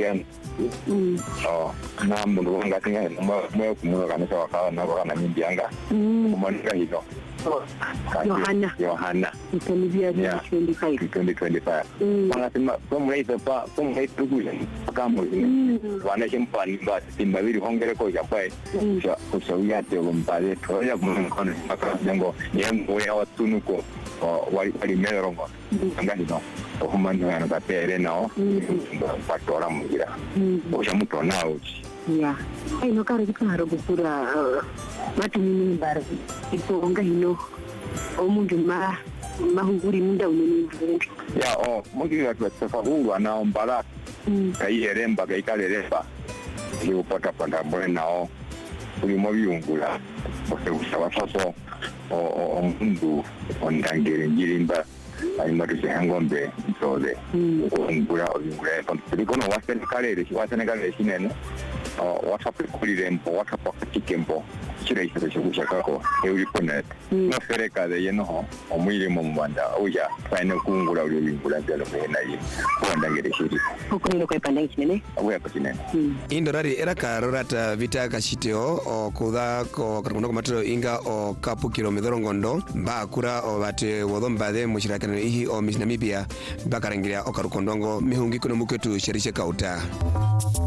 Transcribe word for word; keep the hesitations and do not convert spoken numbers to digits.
weekend. Mm. Oh, na mundu wanga tinga mwa mwa kumuno kanisa wakawa na wakana nyimbianga. Mm. Kumanika hilo. Yohana. Yohana. Msalibia Yeah. twenty-five. twenty twenty-five. Mm. Wanasema kama hizo pa kama hizo kule kama Mm. wanashempani basi timbabiri hongere ko yapai. Mm. Sha kusawia teo mbale toya mkono maka jango yembo ya watunuko wali wali merongo. Ngani no. Ohumani wana kapere nao. Patora mugira. Osha muto nao. Yeah. Ai no kare karo gukura mati nini bar iponga hino omundu ma mahunguri munda unini mvundi. Ya o mugira tsafa hulu anaombala. Kai eremba kai kalereba. Yo pata panda mbone nao. Uli mobiyungula. Ose usaba faso o o mundu ondangere ngirimba. Ai mari hangombe sole. Ngula ngula kono wasene kalere wasene kalere sinene. Whatsapp kulilembo whatsapp kikembo kire kire cyushakako euriponet no fereka de yeno omwire mu Rwanda oya fine kungula uri wingula byalo mena yi kwanda ngere shiri okulero kwa panda kinene oya pakinene indorari era karorata vita kashiteo o kuda ko karundo matro inga o kapu kilometro ngondo bakura o bate wodomba de mushirakano ihi o misnamibia bakarangira o karukondongo mihungi kuno muketu sherishe kauta.